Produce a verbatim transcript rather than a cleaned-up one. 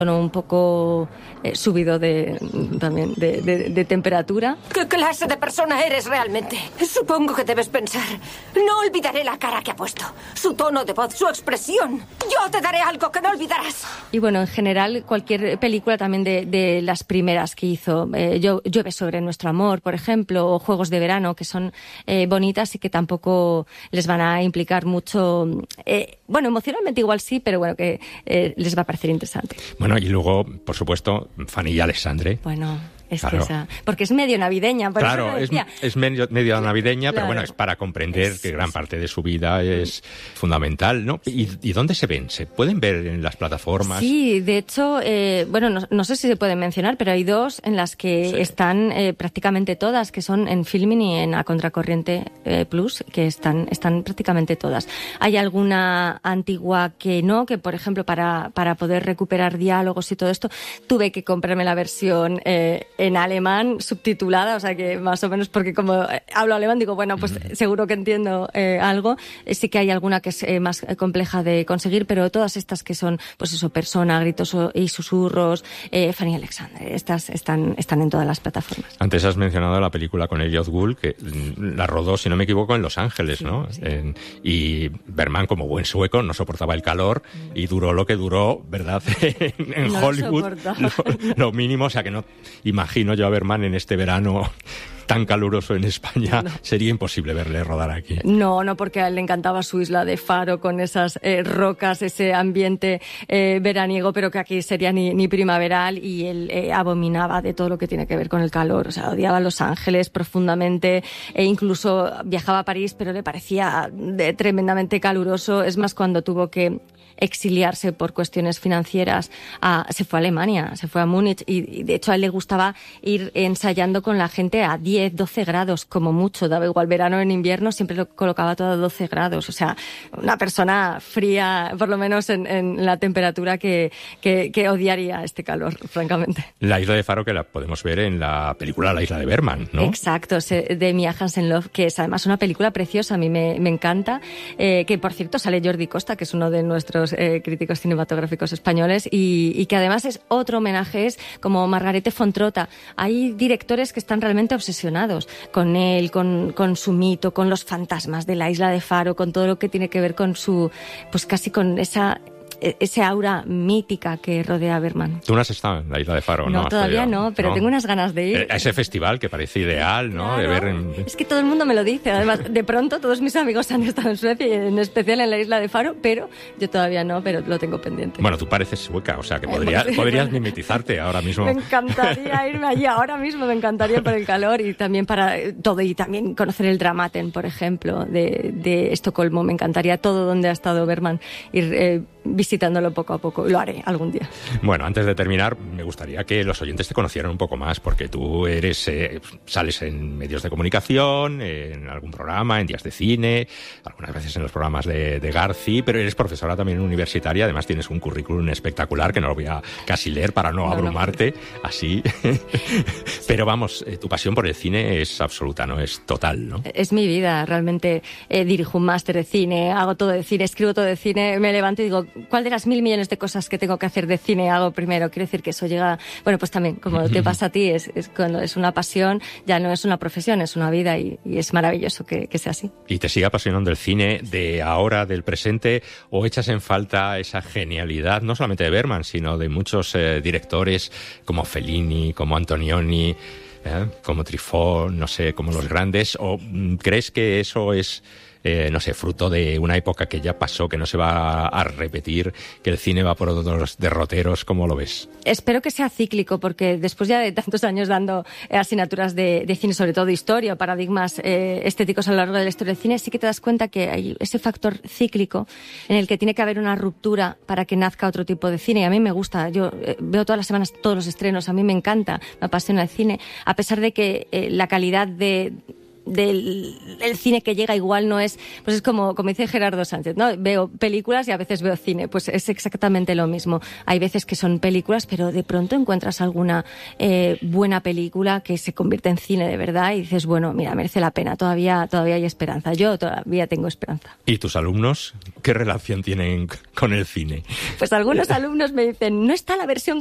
un poco eh, subido de también de, de, de temperatura. ¿Qué clase de persona eres realmente? Supongo que debes pensar. No olvidaré la cara que ha puesto, su tono de voz, su expresión. Yo te daré algo que no olvidarás. Y bueno, en general, cualquier película también de, de las primeras que hizo, eh, Llueve sobre nuestro amor, por ejemplo, o Juegos de verano, que son eh, bonitas y que tampoco les van a implicar mucho. Eh, bueno, emocionalmente igual sí, pero bueno, que eh, les va a parecer interesante. Bueno, y luego, por supuesto, Fanny y Alexandre. Bueno, es claro. que esa... Porque es medio navideña, por claro, eso es, es medio, medio navideña, claro. Pero bueno, es para comprender es, que gran es... parte de su vida es fundamental, ¿no? ¿Y, ¿Y dónde se ven? ¿Se pueden ver en las plataformas? Sí, de hecho, eh, bueno, no, no sé si se pueden mencionar, pero hay dos en las que sí. están eh, prácticamente todas, que son en Filmin y en A Contracorriente eh, Plus, que están, están prácticamente todas. Hay alguna antigua que no, que por ejemplo, para, para poder recuperar diálogos y todo esto, tuve que comprarme la versión eh, en alemán subtitulada, o sea que más o menos, porque como hablo alemán, digo, bueno, pues mm. seguro que entiendo eh, algo. Eh, sí que hay alguna que es eh, más compleja de conseguir, pero todas estas que son, pues eso, Persona, Gritos y Susurros, eh, Fanny y Alexandre, estas están, están en todas las plataformas. Antes has mencionado la película con Elliot Gould, que la rodó, si no me equivoco, en Los Ángeles, sí, ¿no? Sí. En, y Bergman, como buen sueco, no soportaba el calor mm. y duró lo que duró, ¿verdad? en en no Hollywood, lo, lo mínimo, o sea que no imagino yo a Bergman en este verano tan caluroso en España, no. Sería imposible verle rodar aquí. No, no, porque a él le encantaba su isla de Faro con esas eh, rocas, ese ambiente eh, veraniego, pero que aquí sería ni, ni primaveral, y él eh, abominaba de todo lo que tiene que ver con el calor, o sea, odiaba Los Ángeles profundamente, e incluso viajaba a París, pero le parecía de, tremendamente caluroso. Es más, cuando tuvo que exiliarse por cuestiones financieras, a, se fue a Alemania, se fue a Múnich, y, y de hecho a él le gustaba ir ensayando con la gente a diez, doce grados, como mucho, daba igual verano o en invierno, siempre lo colocaba todo a doce grados, o sea, una persona fría, por lo menos en, en la temperatura que, que, que odiaría este calor, francamente. La isla de Faro, que la podemos ver en la película La isla de Bergman, ¿no? Exacto, de Mia Hansen-Løve, que es además una película preciosa, a mí me, me encanta, eh, que por cierto sale Jordi Costa, que es uno de nuestros eh, críticos cinematográficos españoles, y, y que además es otro homenaje, es como Margarete Fontrota. Hay directores que están realmente obsesionados con él, con, con su mito, con los fantasmas de la isla de Faro, con todo lo que tiene que ver con su, pues casi con esa... ese aura mítica que rodea a Bergman. Tú no has estado en la isla de Faro, ¿no? No, todavía no, pero ¿no? Tengo unas ganas de ir. A ese festival que parece ideal, ¿no? Claro. De ver en... Es que todo el mundo me lo dice. Además, de pronto todos mis amigos han estado en Suecia, y en especial en la isla de Faro, pero yo todavía no, pero lo tengo pendiente. Bueno, tú pareces sueca, o sea que podría, eh, podrías bueno. mimetizarte ahora mismo. Me encantaría irme allí ahora mismo, me encantaría por el calor y también para todo, y también conocer el Dramaten, por ejemplo, de, de Estocolmo. Me encantaría todo donde ha estado Bergman, ir eh, visitándolo poco a poco. Lo haré algún día. Bueno, antes de terminar, me gustaría que los oyentes te conocieran un poco más, porque tú eres eh, sales en medios de comunicación, en algún programa, en días de cine, algunas veces en los programas de, de Garci, pero eres profesora también universitaria, además tienes un currículum espectacular que no lo voy a casi leer para no, no abrumarte, no. así. Pero vamos, eh, tu pasión por el cine es absoluta, ¿no? Es total, ¿no? Es mi vida, realmente. Eh, dirijo un máster de cine, hago todo de cine, escribo todo de cine, me levanto y digo, ¿cuál de las mil millones de cosas que tengo que hacer de cine hago primero? Quiere decir que eso llega, bueno, pues también, como te pasa a ti, es, es cuando es una pasión, ya no es una profesión, es una vida, y, y es maravilloso que, que sea así. ¿Y te sigue apasionando el cine de ahora, del presente, o echas en falta esa genialidad, no solamente de Bergman, sino de muchos eh, directores como Fellini, como Antonioni, eh, como Truffaut, no sé, como los grandes, o crees que eso es... Eh, no sé, fruto de una época que ya pasó, que no se va a repetir, que el cine va por otros derroteros? ¿Cómo lo ves? Espero que sea cíclico, porque después ya de tantos años dando eh, asignaturas de, de cine, sobre todo de historia, paradigmas eh, estéticos a lo largo de la historia del cine, sí que te das cuenta que hay ese factor cíclico en el que tiene que haber una ruptura para que nazca otro tipo de cine. Y a mí me gusta, yo eh, veo todas las semanas todos los estrenos, a mí me encanta, me apasiona el cine, a pesar de que eh, la calidad de del el cine que llega igual no es, pues es como, como dice Gerardo Sánchez, ¿no? Veo películas y a veces veo cine, pues es exactamente lo mismo. Hay veces que son películas, pero de pronto encuentras alguna eh, buena película que se convierte en cine de verdad y dices, bueno, mira, merece la pena, todavía, todavía hay esperanza. Yo todavía tengo esperanza. ¿Y tus alumnos qué relación tienen con el cine? Pues algunos alumnos me dicen, no está la versión